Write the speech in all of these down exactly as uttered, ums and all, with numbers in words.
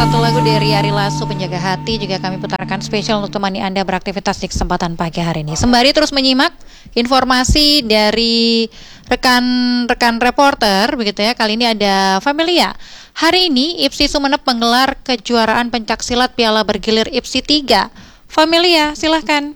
Satu lagu dari Ari Lasso, Penjaga Hati, juga kami putarkan spesial untuk temani Anda beraktivitas di kesempatan pagi hari ini. Sembari terus menyimak informasi dari rekan-rekan reporter, begitu ya. Kali ini ada Familia. Hari ini I P S I Sumeneb menggelar kejuaraan pencaksilat Piala Bergilir I P S I tiga. Familia, silahkan.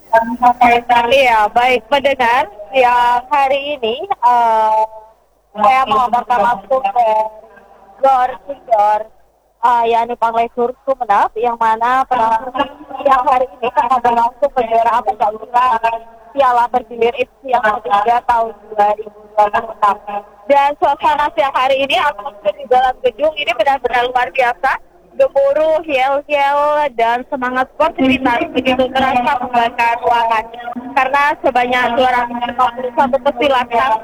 Iya, baik pendengar. Yang hari ini uh, saya mau langsung ke Gor Sindor, uh, yakni Panglesur Sumeneb, yang mana pada yang hari ini akan berlangsung kejuaraan pencaksilat Piala Bergilir I P S I yang ketiga tahun dua ribu dua puluh enam. Dan suasana siang hari ini atmosfer di dalam gedung ini benar-benar luar biasa. Gemuruh, yel-yel, dan semangat sportivitas begitu terasa membakar ruangan. Karena sebanyak dua ratus lima puluh satu pesilat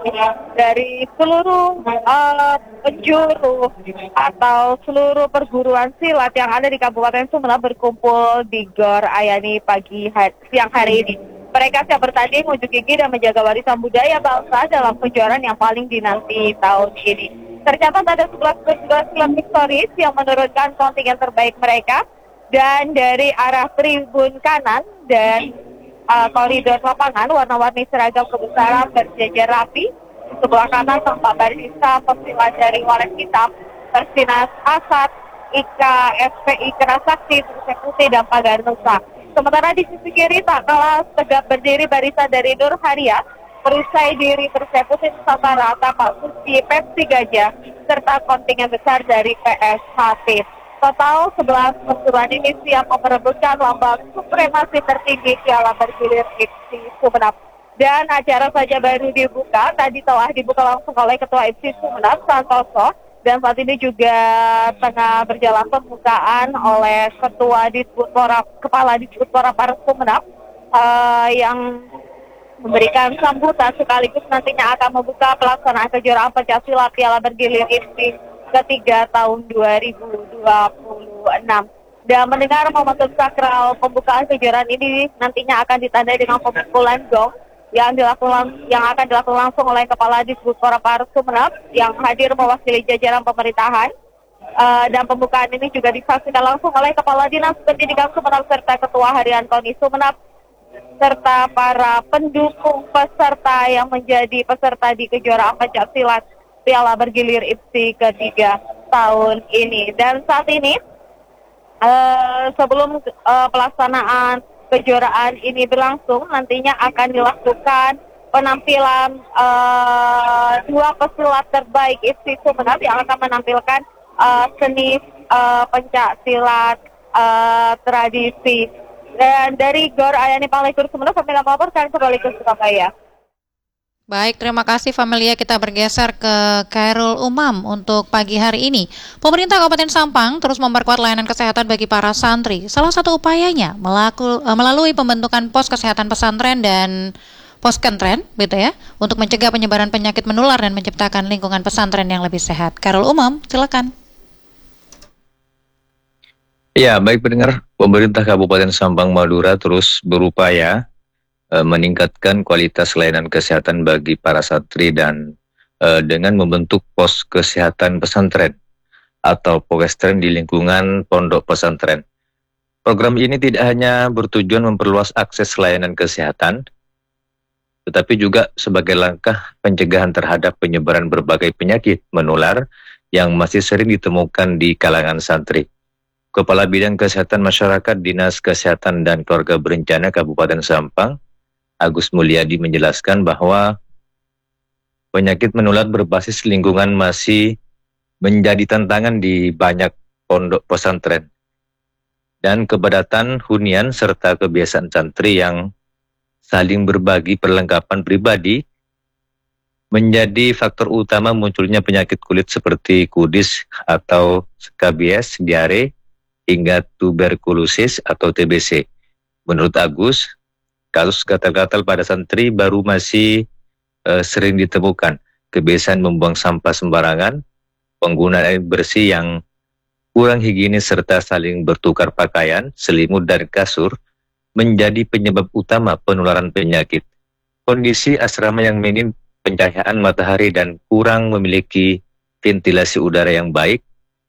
dari seluruh uh, penjuru atau seluruh perguruan silat yang ada di Kabupaten Sumeneb berkumpul di Gor Ayani pagi hari, siang hari ini. Mereka siap bertanding, unjuk gigi, dan menjaga warisan budaya bangsa dalam kejuaraan yang paling dinanti tahun ini. Tercatat ada sebelas klub historis yang menurunkan kontingen terbaik mereka, dan dari arah tribun kanan dan uh, koridor lapangan warna-warni seragam kebesaran berjejer rapi. Di sebelah kanan tampak barista pesilat dari Walet Hitam, Persinas Asad, I K S P I Kerasakti, Persekuti, dan Pagar Nusa. Sementara di sisi kiri tak kalah tegap berdiri barisan dari Nur Haria, perisai diri Persekusi Nusantara, Tapak Suci, Pepsi Gajah, serta kontingen besar dari P S Hatip. Total sebelas perguruan ini siap memperebutkan lambang supremasi tertinggi Piala Bergilir I P S I Sumeneb. Dan acara saja baru dibuka, tadi telah dibuka langsung oleh Ketua I P S I Sumeneb, Santoso, dan saat ini juga tengah berjalan pembukaan oleh Ketua Disbudpora, Kepala Disbudpora Par Sumeneb, uh, yang memberikan sambutan sekaligus nantinya akan membuka pelaksanaan kejuaraan pencaksilat Piala Bergilir I P S I ketiga tahun dua ribu dua puluh enam. Dan mendengar momentum sakral pembukaan kejuaraan ini nantinya akan ditandai dengan pemukulan gong yang dilakukan yang akan dilakukan langsung oleh Kepala Disbudpora Par Sumeneb yang hadir mewakili jajaran pemerintahan. Uh, dan pembukaan ini juga disaksikan langsung oleh Kepala Dinas Pendidikan Sumeneb serta Ketua Harian KONI Sumeneb, serta para pendukung peserta yang menjadi peserta di kejuaraan pencaksilat Piala Bergilir I P S I ketiga tahun ini. Dan saat ini uh, sebelum uh, pelaksanaan kejuaraan ini berlangsung, nantinya akan dilakukan penampilan uh, dua pesilat terbaik I P S I Sumeneb yang akan menampilkan uh, seni uh, pencaksilat uh, tradisi. Dan dari Gor Ayani Panglesur Sumeneb, kami melaporkan kembali ke Surabaya. Baik, terima kasih Familia. Kita bergeser ke Khairul Umam untuk pagi hari ini. Pemerintah Kabupaten Sampang terus memperkuat layanan kesehatan bagi para santri. Salah satu upayanya melaku, melalui pembentukan pos kesehatan pesantren dan pos kentren, gitu ya, untuk mencegah penyebaran penyakit menular dan menciptakan lingkungan pesantren yang lebih sehat. Khairul Umam, silakan. Ya, baik pendengar, pemerintah Kabupaten Sampang Madura terus berupaya e, meningkatkan kualitas layanan kesehatan bagi para santri dan e, dengan membentuk pos kesehatan pesantren atau pokestren di lingkungan pondok pesantren. Program ini tidak hanya bertujuan memperluas akses layanan kesehatan, tetapi juga sebagai langkah pencegahan terhadap penyebaran berbagai penyakit menular yang masih sering ditemukan di kalangan santri. Kepala Bidang Kesehatan Masyarakat Dinas Kesehatan dan Keluarga Berencana Kabupaten Sampang, Agus Mulyadi, menjelaskan bahwa penyakit menular berbasis lingkungan masih menjadi tantangan di banyak pondok pesantren. Dan kepadatan hunian serta kebiasaan santri yang saling berbagi perlengkapan pribadi menjadi faktor utama munculnya penyakit kulit seperti kudis atau skabies, diare, hingga tuberkulosis atau T B C. Menurut Agus, kasus gatal-gatal pada santri baru masih uh, sering ditemukan. Kebiasaan membuang sampah sembarangan, penggunaan air bersih yang kurang higienis, serta saling bertukar pakaian, selimut, dan kasur menjadi penyebab utama penularan penyakit. Kondisi asrama yang minim pencahayaan matahari dan kurang memiliki ventilasi udara yang baik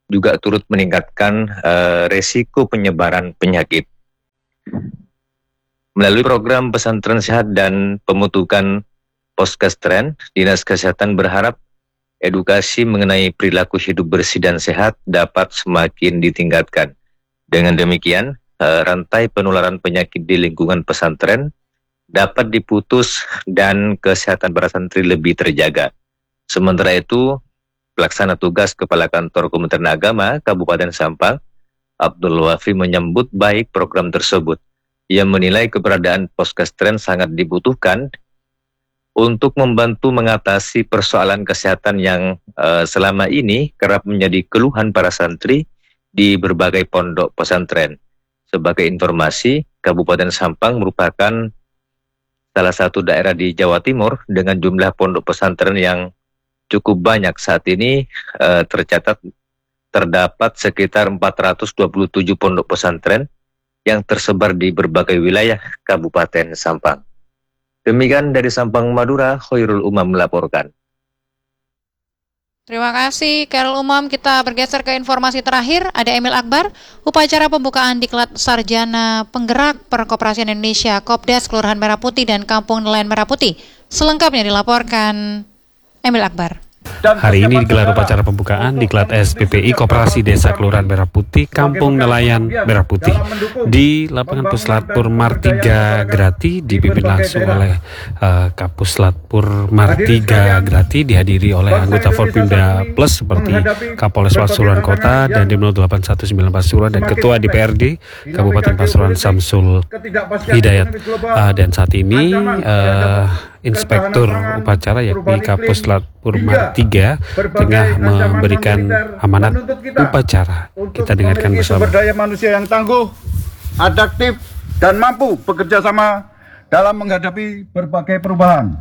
juga turut meningkatkan uh, resiko penyebaran penyakit. Melalui program pesantren sehat dan pembentukan Poskestren, Dinas Kesehatan berharap edukasi mengenai perilaku hidup bersih dan sehat dapat semakin ditingkatkan. Dengan demikian, uh, rantai penularan penyakit di lingkungan pesantren dapat diputus dan kesehatan para santri lebih terjaga. Sementara itu, Pelaksana Tugas Kepala Kantor Kementerian Agama Kabupaten Sampang, Abdul Wafi menyambut baik program tersebut. Ia menilai keberadaan Poskestren sangat dibutuhkan untuk membantu mengatasi persoalan kesehatan yang uh, selama ini kerap menjadi keluhan para santri di berbagai pondok pesantren. Sebagai informasi, Kabupaten Sampang merupakan salah satu daerah di Jawa Timur dengan jumlah pondok pesantren yang cukup banyak. Saat ini uh, tercatat terdapat sekitar empat ratus dua puluh tujuh pondok pesantren yang tersebar di berbagai wilayah Kabupaten Sampang. Demikian dari Sampang, Madura, Khairul Umam melaporkan. Terima kasih, Khairul Umam. Kita bergeser ke informasi terakhir. Ada Emil Akbar, upacara pembukaan Diklat Sarjana Penggerak Perkoperasian Indonesia Kopdas Kelurahan Merah Putih dan Kampung Nelayan Merah Putih. Selengkapnya dilaporkan Emil Akbar. Hari ini digelar upacara pembukaan Diklat S P P I Koperasi Desa Kelurahan Merah Putih, Kampung Nelayan Merah Putih di lapangan Puslatpur Martiga Grati, dipimpin langsung oleh uh, Kapuslatpur Martiga Grati, dihadiri oleh anggota Forpimda Plus seperti Kapolres Pasuruan Kota dan Dimno delapan satu sembilan Pasuruan dan Ketua D P R D Kabupaten Pasuruan Samsul Hidayat. Uh, dan saat ini uh, Inspektur upacara yakni Kapuslatpur Martiga tengah memberikan amanat upacara. Kita dengarkan bersama. Sumber daya manusia yang tangguh, adaptif, dan mampu bekerja sama dalam menghadapi berbagai perubahan.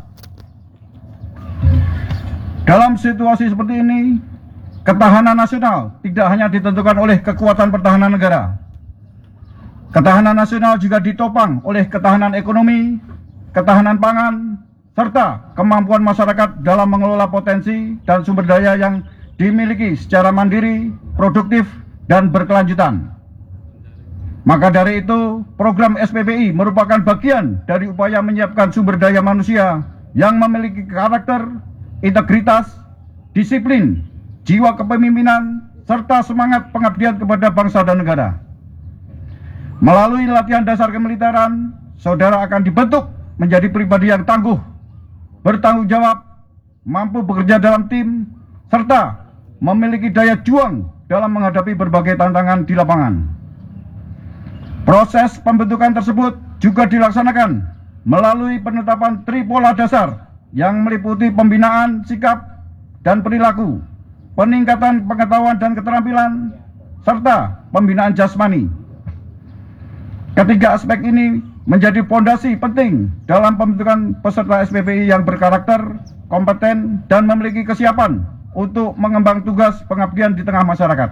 Dalam situasi seperti ini, ketahanan nasional tidak hanya ditentukan oleh kekuatan pertahanan negara. Ketahanan nasional juga ditopang oleh ketahanan ekonomi, ketahanan pangan, serta kemampuan masyarakat dalam mengelola potensi dan sumber daya yang dimiliki secara mandiri, produktif, dan berkelanjutan. Maka dari itu, program S P P I merupakan bagian dari upaya menyiapkan sumber daya manusia yang memiliki karakter, integritas, disiplin, jiwa kepemimpinan, serta semangat pengabdian kepada bangsa dan negara. Melalui latihan dasar kemiliteran, saudara akan dibentuk menjadi pribadi yang tangguh, bertanggung jawab, mampu bekerja dalam tim, serta memiliki daya juang dalam menghadapi berbagai tantangan di lapangan. Proses pembentukan tersebut juga dilaksanakan melalui penetapan tripola dasar yang meliputi pembinaan sikap dan perilaku, peningkatan pengetahuan dan keterampilan, serta pembinaan jasmani. Ketiga aspek ini menjadi fondasi penting dalam pembentukan peserta S P P I yang berkarakter, kompeten, dan memiliki kesiapan untuk mengembang tugas pengabdian di tengah masyarakat.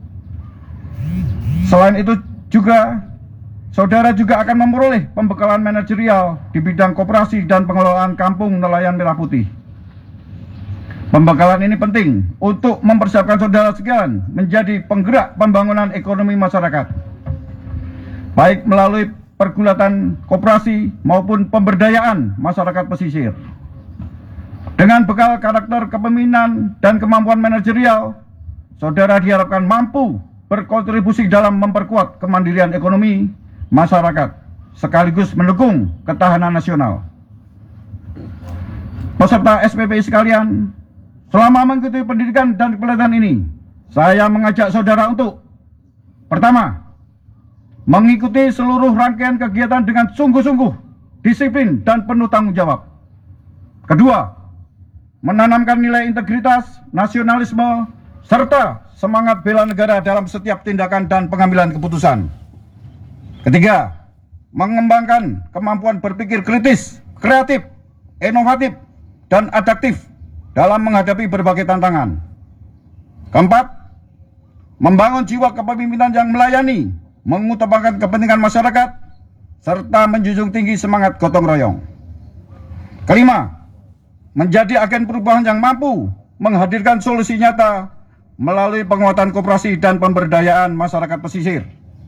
Selain itu juga, saudara juga akan memperoleh pembekalan manajerial di bidang koperasi dan pengelolaan Kampung Nelayan Merah Putih. Pembekalan ini penting untuk mempersiapkan saudara sekalian menjadi penggerak pembangunan ekonomi masyarakat, baik melalui pergulatan koperasi maupun pemberdayaan masyarakat pesisir. Dengan bekal karakter kepemimpinan dan kemampuan manajerial, saudara diharapkan mampu berkontribusi dalam memperkuat kemandirian ekonomi masyarakat, sekaligus mendukung ketahanan nasional. Peserta S P P I sekalian, selama mengikuti pendidikan dan pelatihan ini, saya mengajak saudara untuk: pertama, mengikuti seluruh rangkaian kegiatan dengan sungguh-sungguh, disiplin, dan penuh tanggung jawab. Kedua, menanamkan nilai integritas, nasionalisme, serta semangat bela negara dalam setiap tindakan dan pengambilan keputusan. Ketiga, mengembangkan kemampuan berpikir kritis, kreatif, inovatif, dan adaptif dalam menghadapi berbagai tantangan. Keempat, membangun jiwa kepemimpinan yang melayani, mengutamakan kepentingan masyarakat, serta menjunjung tinggi semangat gotong royong. Kelima, menjadi agen perubahan yang mampu menghadirkan solusi nyata melalui penguatan koperasi dan pemberdayaan masyarakat pesisir.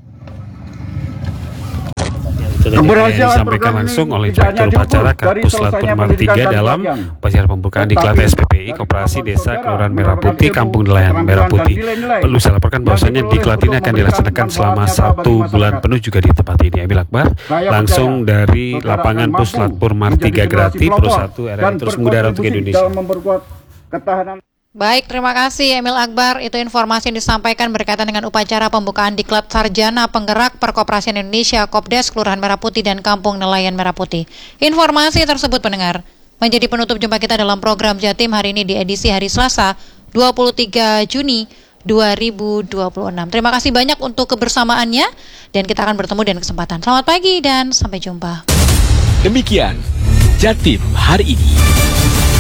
Itu tadi yang disampaikan langsung oleh Direktur Upacara Kapus Latur Mar tiga dalam upacara pembukaan diklat S P P I Koperasi Desa Kelurahan Merah Putih, Kampung Nelayan Merah Putih. Perlu saya laporkan bahwasanya diklat ini akan dilaksanakan selama satu bulan penuh juga di tempat ini. Emil Akbar langsung dari lapangan Puslatur Mar tiga Grati, Pro satu R R I terus mengudara untuk Indonesia. Baik, terima kasih Emil Akbar. Itu informasi yang disampaikan berkaitan dengan upacara pembukaan Diklat Sarjana Penggerak Perkoperasian Indonesia Kopdes Kelurahan Merah Putih dan Kampung Nelayan Merah Putih. Informasi tersebut pendengar menjadi penutup jumpa kita dalam program Jatim hari ini di edisi hari Selasa dua puluh tiga Juni dua ribu dua puluh enam. Terima kasih banyak untuk kebersamaannya dan kita akan bertemu dengan kesempatan. Selamat pagi dan sampai jumpa. Demikian Jatim hari ini.